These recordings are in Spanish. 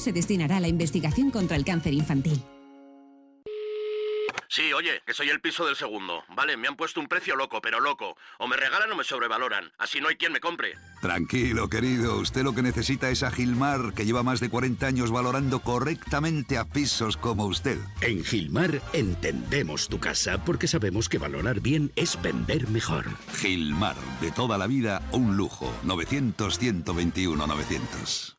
se destinará a la investigación contra el cáncer infantil. Sí, oye, que soy el piso del segundo. Vale, me han puesto un precio loco, pero loco. O me regalan o me sobrevaloran. Así no hay quien me compre. Tranquilo, querido. Usted lo que necesita es a Gilmar, que lleva más de 40 años valorando correctamente a pisos como usted. En Gilmar entendemos tu casa porque sabemos que valorar bien es vender mejor. Gilmar, de toda la vida, un lujo. 900-121-900.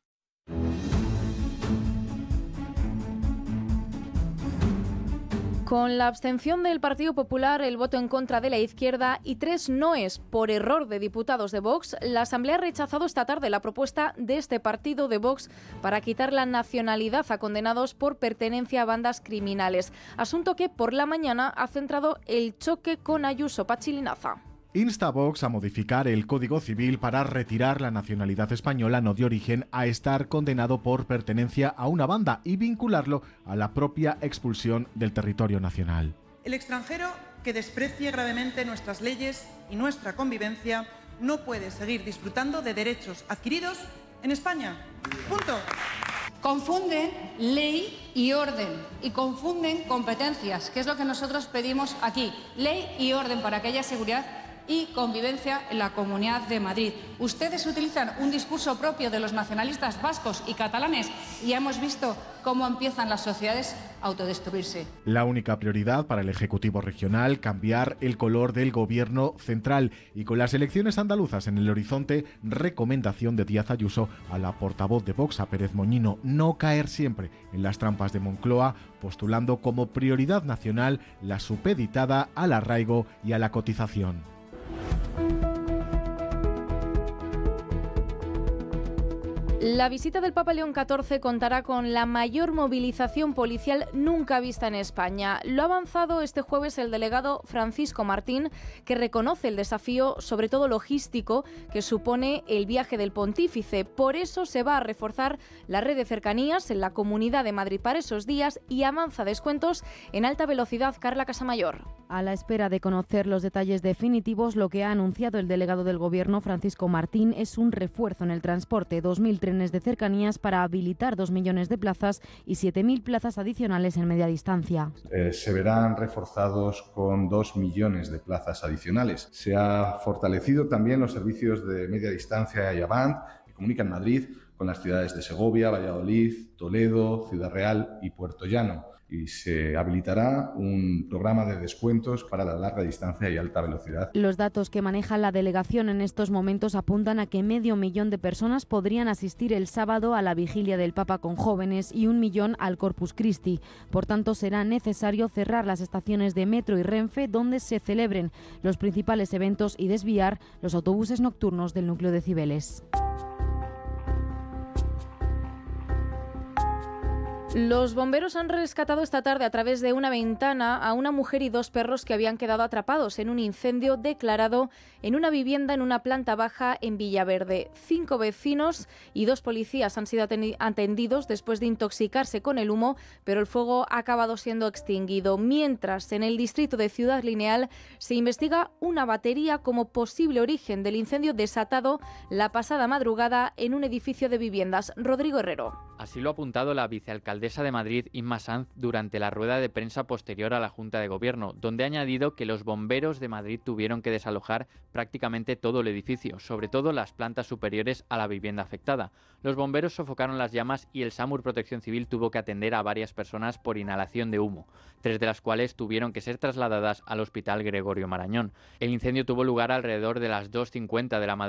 Con la abstención del Partido Popular, el voto en contra de la izquierda y 3 noes por error de diputados de Vox, la Asamblea ha rechazado esta tarde la propuesta de este partido de Vox para quitar la nacionalidad a condenados por pertenencia a bandas criminales. Asunto que por la mañana ha centrado el choque con Ayuso. Pachi Linaza. Insta a Vox a modificar el Código Civil para retirar la nacionalidad española no de origen a estar condenado por pertenencia a una banda y vincularlo a la propia expulsión del territorio nacional. El extranjero que desprecie gravemente nuestras leyes y nuestra convivencia no puede seguir disfrutando de derechos adquiridos en España. Punto. Confunden ley y orden y confunden competencias, que es lo que nosotros pedimos aquí. Ley y orden para que haya seguridad y convivencia en la Comunidad de Madrid. Ustedes utilizan un discurso propio de los nacionalistas vascos y catalanes y ya hemos visto cómo empiezan las sociedades a autodestruirse. La única prioridad para el Ejecutivo regional, cambiar el color del gobierno central y con las elecciones andaluzas en el horizonte, recomendación de Díaz Ayuso a la portavoz de Vox, a Pérez Moñino, no caer siempre en las trampas de Moncloa, postulando como prioridad nacional la supeditada al arraigo y a la cotización. La visita del Papa León XIV contará con la mayor movilización policial nunca vista en España. Lo ha avanzado este jueves el delegado Francisco Martín, que reconoce el desafío, sobre todo logístico, que supone el viaje del pontífice. Por eso se va a reforzar la red de cercanías en la Comunidad de Madrid para esos días y avanza descuentos en alta velocidad. Carla Casamayor. A la espera de conocer los detalles definitivos, lo que ha anunciado el delegado del Gobierno, Francisco Martín, es un refuerzo en el transporte, 2.000 trenes de cercanías para habilitar 2 millones de plazas y 7.000 plazas adicionales en media distancia. Se verán reforzados con 2 millones de plazas adicionales. Se ha fortalecido también los servicios de media distancia y Avant, que comunican Madrid con las ciudades de Segovia, Valladolid, Toledo, Ciudad Real y Puerto Llano. Y se habilitará un programa de descuentos para la larga distancia y alta velocidad. Los datos que maneja la delegación en estos momentos apuntan a que 500.000 de personas podrían asistir el sábado a la vigilia del Papa con jóvenes y 1 millón al Corpus Christi. Por tanto, será necesario cerrar las estaciones de metro y Renfe donde se celebren los principales eventos y desviar los autobuses nocturnos del núcleo de Cibeles. Los bomberos han rescatado esta tarde a través de una ventana a una mujer y 2 perros que habían quedado atrapados en un incendio declarado en una vivienda en una planta baja en Villaverde. 5 vecinos y 2 policías han sido atendidos después de intoxicarse con el humo, pero el fuego ha acabado siendo extinguido. Mientras, en el distrito de Ciudad Lineal se investiga una batería como posible origen del incendio desatado la pasada madrugada en un edificio de viviendas. Rodrigo Herrero. Así lo ha apuntado la vicealcaldesa de Madrid, Inma Sanz, durante la rueda de prensa posterior a la Junta de Gobierno, donde ha añadido que los bomberos de Madrid tuvieron que desalojar prácticamente todo el edificio, sobre todo las plantas superiores a la vivienda afectada. Los bomberos sofocaron las llamas y el SAMUR Protección Civil tuvo que atender a varias personas por inhalación de humo, 3 de las cuales tuvieron que ser trasladadas al Hospital Gregorio Marañón. El incendio tuvo lugar alrededor de las 2:50 de la madrugada